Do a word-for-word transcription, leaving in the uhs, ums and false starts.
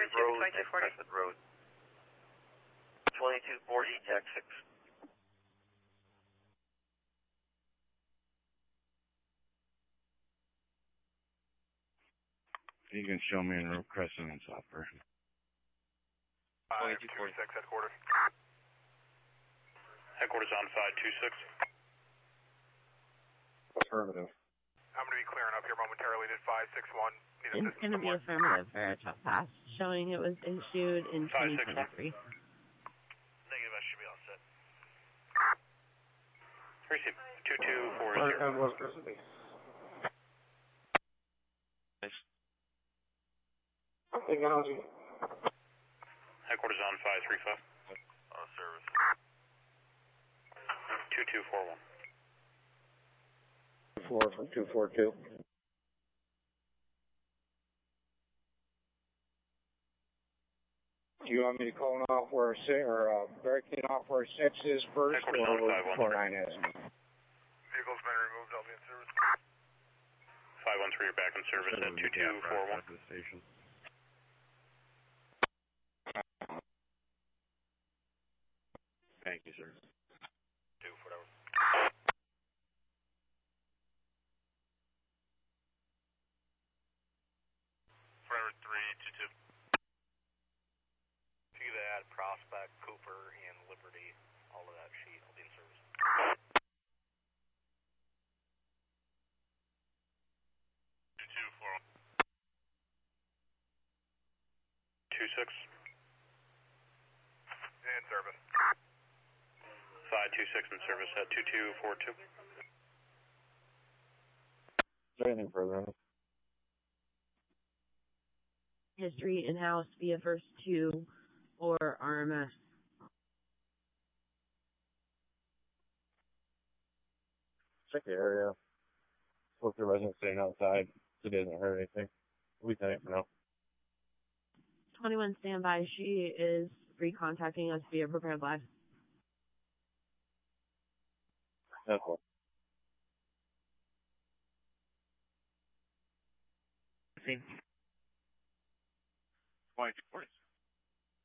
Road and Crescent Road. twenty-two forty, Jack six. You can show me in Road Crescent and Software. five two six, headquarters. Headquarters on five two six. Affirmative. I'm going to be clearing up here momentarily. Did five six one need It's assistance going to be somewhere? affirmative for a top pass, showing it was issued in twenty twenty-three. Negative, I should be all set. Receive two two four Where zero. was Grizzly? Nice. Technology. Headquarters on five three five. On service. two two four one. Four from two four two. You want me to call off where six, or uh, barricade off where six is first, Headquarters or on where five one four three. nine is? Vehicle's been removed. I'll be in service. five one three, you're back in service at two two four one. To the station. Thank you, sir. Two, whatever. Forever three two two. See that, Prospect, Cooper, and Liberty, all of that sheet. I'll be in service. two two four one. two six. In service. five two six in service at two two four two. Is there anything further? History in-house via first two or R M S. Check the area. Hope the residents staying outside so it doesn't hurt anything. We think for now. twenty-one standby. She is recontacting us via Prepared Live. That's all. twenty-two forty.